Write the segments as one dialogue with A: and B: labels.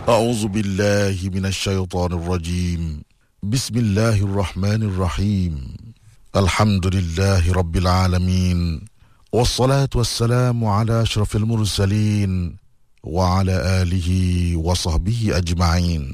A: A'udzu billahi minasyaitonir rajim. Bismillahirrahmanirrahim. Alhamdulillahi rabbil alamin. Wassalatu wassalamu ala asyrafil mursalin wa ala alihi wa sahbihi ajma'in.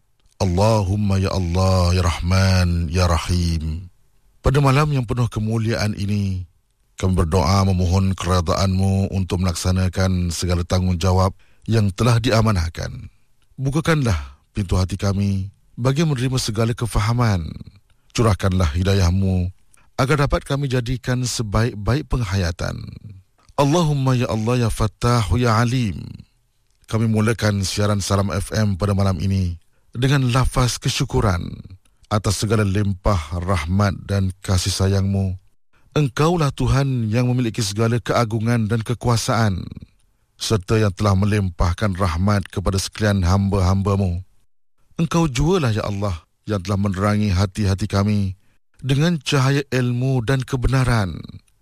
A: Allahumma ya Allah, ya Rahman, ya Rahim. Pada malam yang penuh kemuliaan ini, kami berdoa memohon keredaan-Mu untuk melaksanakan segala tanggungjawab yang telah diamanahkan. Bukakanlah pintu hati kami bagi menerima segala kefahaman. Curahkanlah hidayah-Mu agar dapat kami jadikan sebaik-baik penghayatan. Allahumma ya Allah, ya Fattahu, ya Alim. Kami mulakan siaran Salam FM pada malam ini dengan lafaz kesyukuran atas segala limpah rahmat dan kasih sayang-Mu. Engkaulah Tuhan yang memiliki segala keagungan dan kekuasaan, serta yang telah melimpahkan rahmat kepada sekalian hamba-hamba-Mu. Engkau jualah ya Allah yang telah menerangi hati-hati kami dengan cahaya ilmu dan kebenaran,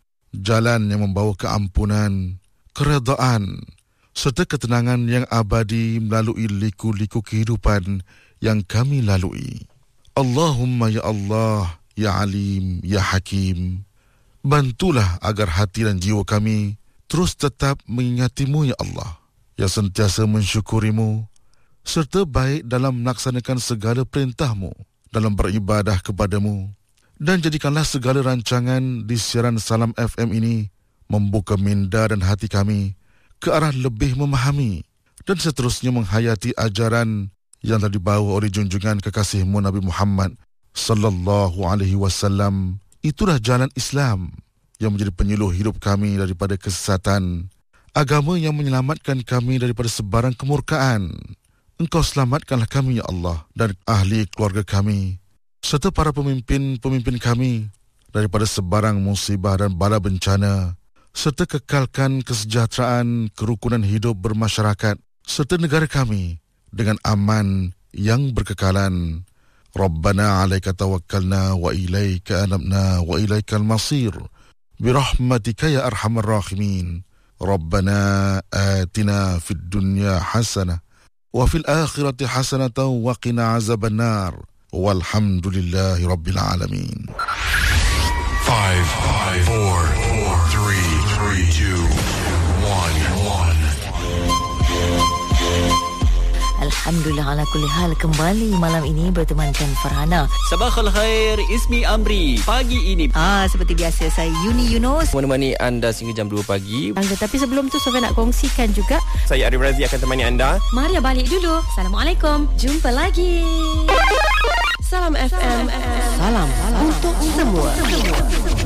A: jalan yang membawa keampunan, keredaan, serta ketenangan yang abadi melalui liku-liku kehidupan yang kami lalui. Allahumma ya Allah, ya Alim, ya Hakim, bantulah agar hati dan jiwa kami terus tetap mengingati-Mu ya Allah, yang sentiasa mensyukuri-Mu, serta baik dalam melaksanakan segala perintah-Mu, dalam beribadah kepada-Mu. Dan jadikanlah segala rancangan di siaran Salam FM ini membuka minda dan hati kami ke arah lebih memahami dan seterusnya menghayati ajaran yang telah dibawa oleh junjungan kekasih-Mu Nabi Muhammad sallallahu alaihi wasallam. Itulah jalan Islam yang menjadi penyuluh hidup kami daripada kesesatan, agama yang menyelamatkan kami daripada sebarang kemurkaan. Engkau selamatkanlah kami ya Allah dan ahli keluarga kami, serta para pemimpin-pemimpin kami daripada sebarang musibah dan bala bencana, serta kekalkan kesejahteraan, kerukunan hidup bermasyarakat, serta negara kami dengan aman yang berkekalan. Rabbana alaika tawakkalna wa ilaika anabna wa ilaikal masir. Birahmatika ya arhamar rahimin. Rabbana atina fid dunya hasanah wa fil akhirati hasanatan wa qina azaban nar. Walhamdulillahi rabbil alamin.
B: 5, 4, 3, 2, 1.
C: Alhamdulillah ala kulli hal, kembali malam ini bertemankan Farhana.
D: Sabahul khair, Ismi Amri. Pagi ini
C: Seperti biasa, saya Yuni Yunus
D: menemani anda sehingga jam 2 pagi.
C: Tapi sebelum tu Sofia nak kongsikan juga.
D: Saya Arif Razi akan temani anda.
E: Maria balik dulu. Assalamualaikum. Jumpa lagi. Salam FM.
C: Salam untuk semua.